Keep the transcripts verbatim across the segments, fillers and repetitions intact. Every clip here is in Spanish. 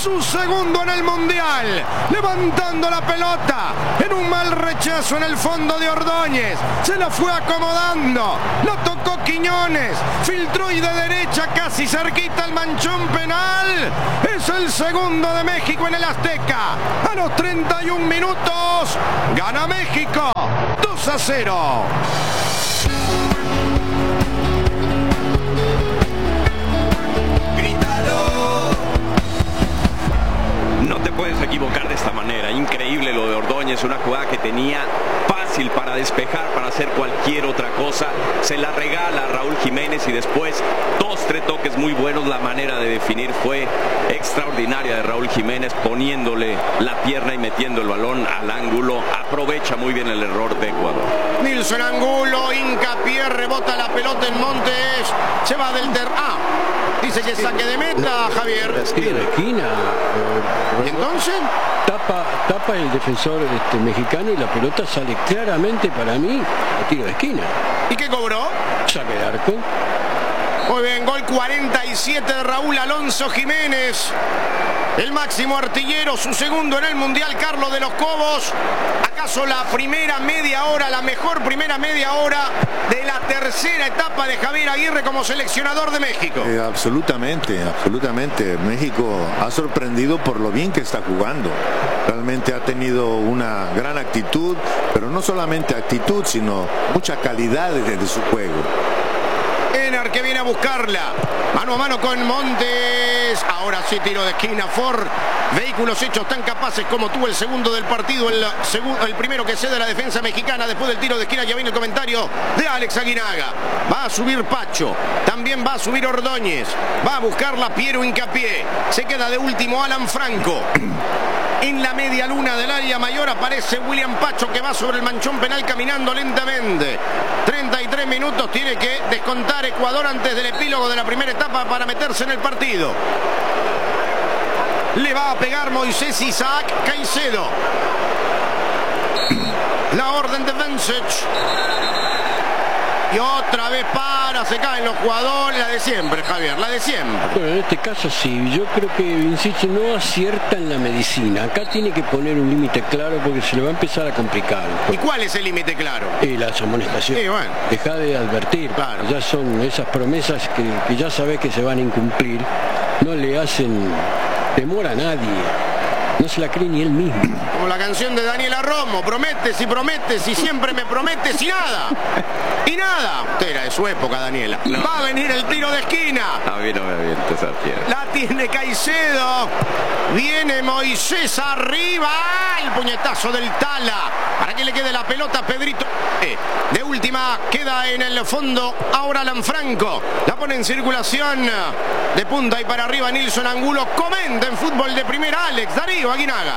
su segundo en el Mundial, levantando la pelota en un mal rechazo en el fondo de Ordóñez, se la fue acomodando, lo tocó Quiñones, filtró y de derecha casi cerquita al manchón penal. Es el segundo de México en el Azteca. A los treinta y un minutos gana México dos a cero. No te puedes equivocar de esta manera. Increíble lo de Ordóñez, una jugada que tenía fácil para despejar, para hacer cualquier otra cosa. Se la regala a Raúl Jiménez y después dos, tres toques muy buenos. La manera de definir fue extraordinaria de Raúl Jiménez, poniéndole la pierna y metiendo el balón al ángulo. Aprovecha muy bien el error de Ecuador. Nilson Angulo, hincapié, rebota la pelota en Montes, se va del ter... Ah, dice que saque de meta, Javier. Tiro de esquina. ¿Y entonces? Tapa, tapa el defensor este, mexicano y la pelota sale claramente para mí a tiro de esquina. ¿Y qué cobró? Saque de arco. Muy bien, gol cuarenta y siete de Raúl Alonso Jiménez. El máximo artillero, su segundo en el Mundial, Carlos de los Cobos. ¿Acaso la primera media hora, la mejor primera media hora de la tercera etapa de Javier Aguirre como seleccionador de México? Eh, absolutamente, absolutamente. México ha sorprendido por lo bien que está jugando. Realmente ha tenido una gran actitud, pero no solamente actitud, sino mucha calidad desde su juego. Enar que viene a buscarla, mano a mano con Montes, ahora sí tiro de esquina. Ford, vehículos hechos tan capaces como tuvo el segundo del partido, el, segundo, el primero que cede la defensa mexicana después del tiro de esquina. Ya viene el comentario de Alex Aguinaga. Va a subir Pacho, también va a subir Ordóñez, va a buscarla Piero Hincapié, se queda de último Alan Franco. En la media luna del área mayor aparece William Pacho, que va sobre el manchón penal caminando lentamente. treinta y tres minutos tiene que descontar Ecuador antes del epílogo de la primera etapa para meterse en el partido. Le va a pegar Moisés Isaac Caicedo. La orden de Vencech. Y otra vez para, se caen los jugadores, la de siempre, Javier, la de siempre. Bueno, en este caso sí, yo creo que Vincich no acierta en la medicina. Acá tiene que poner un límite claro porque se le va a empezar a complicar. ¿Y cuál es el límite claro? Y las amonestaciones. Sí, bueno. Deja de advertir. Claro. Ya son esas promesas que, que ya sabes que se van a incumplir. No le hacen temor a nadie. No se la cree ni él mismo. Como la canción de Daniela Romo, prometes y prometes y siempre me prometes y nada. Y nada. Usted era de su época, Daniela. No. Va a venir el tiro de esquina. A mí no me aviento esa tierra. La tiene Caicedo. Viene Moisés arriba. El puñetazo del Tala. Para que le quede la pelota a Pedrito. Eh, de última queda en el fondo ahora Alan Franco. La pone en circulación. De punta y para arriba Nilson Angulo. Comenta en fútbol de primera Alex Darío Aguinaga.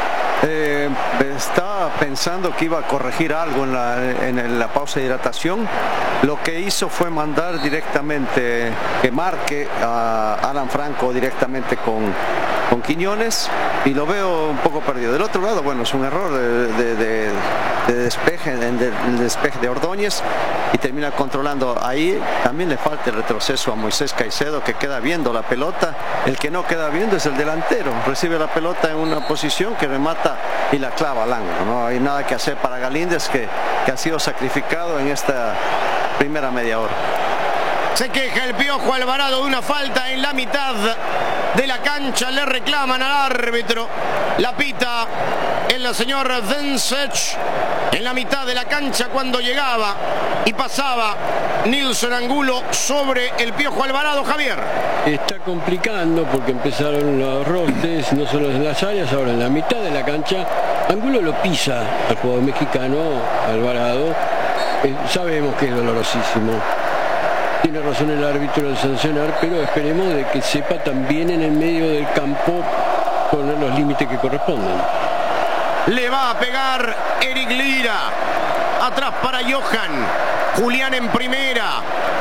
Eh, estaba pensando que iba a corregir algo en la, en la pausa de hidratación. Lo que hizo fue mandar directamente que marque a Alan Franco directamente con, con Quiñones, y lo veo un poco perdido. Del otro lado, bueno, es un error de, de, de, de despeje, de, de, de despeje de Ordóñez, y termina controlando ahí. También le falta el retroceso a Moisés Caicedo, que queda viendo la pelota. El que no queda viendo es el delantero. Recibe la pelota en una posición que remata y la clava al ángulo. No hay nada que hacer para Galíndez, que, que ha sido sacrificado en esta primera media hora. Se queja el Piojo Alvarado de una falta en la mitad de la cancha. Le reclaman al árbitro. La pita el señor Vencech en la mitad de la cancha cuando llegaba y pasaba Nilson Angulo sobre el Piojo Alvarado. Javier. Está complicando porque empezaron los roces, no solo en las áreas, ahora en la mitad de la cancha. Angulo lo pisa al jugador mexicano, Alvarado. Eh, sabemos que es dolorosísimo. Tiene razón el árbitro al sancionar, pero esperemos de que sepa también en el medio del campo poner los límites que corresponden. Le va a pegar Eric Lira. Atrás para Johan. Julián en primera.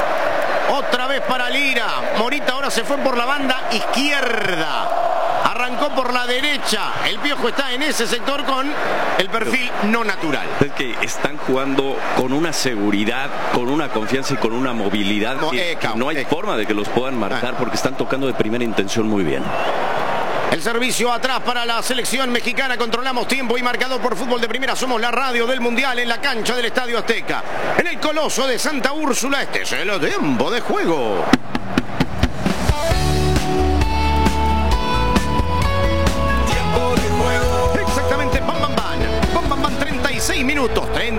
Otra vez para Lira. Morita ahora se fue por la banda izquierda. Arrancó por la derecha. El Piojo está en ese sector con el perfil no natural. Es que están jugando con una seguridad, con una confianza y con una movilidad No, que, eh, que no hay eh. forma de que los puedan marcar, Ah. porque están tocando de primera intención muy bien. El servicio atrás para la selección mexicana. Controlamos tiempo y marcador por Fútbol de Primera. Somos la radio del Mundial en la cancha del Estadio Azteca. En el Coloso de Santa Úrsula. Este es el tiempo de juego.